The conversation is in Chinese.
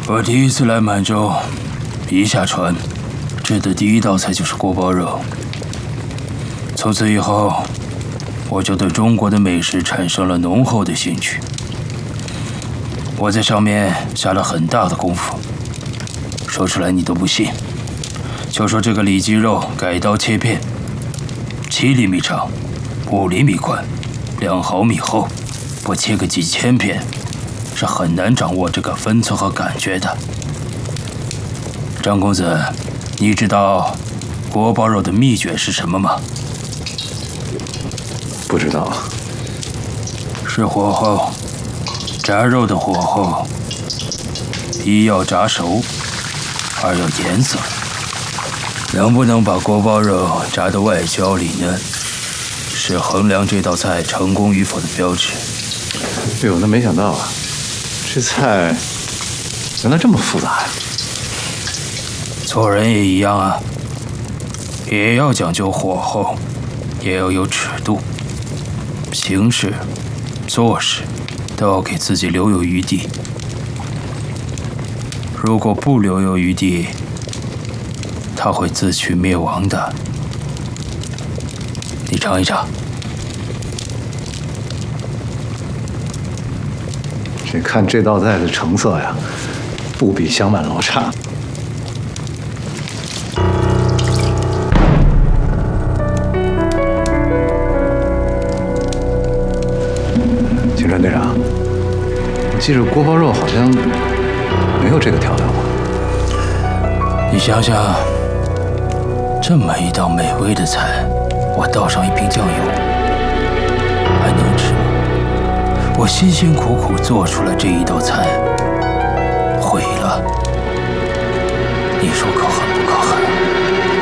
我第一次来满洲，一下船，吃的第一道菜就是锅包肉。从此以后，我就对中国的美食产生了浓厚的兴趣。我在上面下了很大的功夫，说出来你都不信。就说这个里脊肉改刀切片，7厘米长，5厘米宽，2毫米厚，不切个几千片，是很难掌握这个分寸和感觉的。张公子，你知道锅包肉的秘诀是什么吗？ 不知道。 是火候，炸肉的火候，一要炸熟，二要颜色。能不能把锅包肉炸得外焦里嫩，是衡量这道菜成功与否的标志。 哎呦，那没想到啊，这菜原来这么复杂呀！ 做人也一样啊，也要讲究火候，也要有尺度，行事、做事都要给自己留有余地。如果不留有余地，他会自取灭亡的。你尝一尝。 这看这道菜的成色呀，不比香满楼差。青川队长，我记着锅包肉好像没有这个调料吧？ 你想想，这么一道美味的菜，我倒上一瓶酱油，还能吃吗？我辛辛苦苦做出来这一道菜，毁了，你说可好？